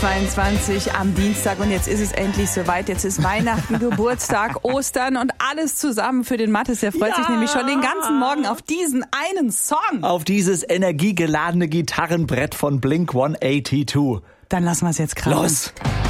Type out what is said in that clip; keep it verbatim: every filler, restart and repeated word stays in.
zweiundzwanzig am Dienstag und jetzt ist es endlich soweit. Jetzt ist Weihnachten, Geburtstag, Ostern und alles zusammen für den Mathis. Der freut ja. sich nämlich schon den ganzen Morgen auf diesen einen Song. Auf dieses energiegeladene Gitarrenbrett von Blink hundertzweiundachtzig. Dann lassen wir es jetzt krachen. Los!